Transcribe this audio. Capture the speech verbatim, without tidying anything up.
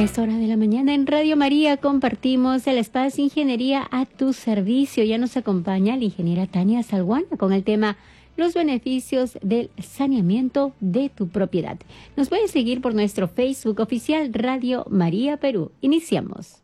Es hora de la mañana en Radio María. Compartimos el espacio Ingeniería a tu servicio. Ya nos acompaña la ingeniera Tania Salguana con el tema los beneficios del saneamiento de tu propiedad. Nos puedes seguir por nuestro Facebook oficial Radio María Perú. Iniciamos.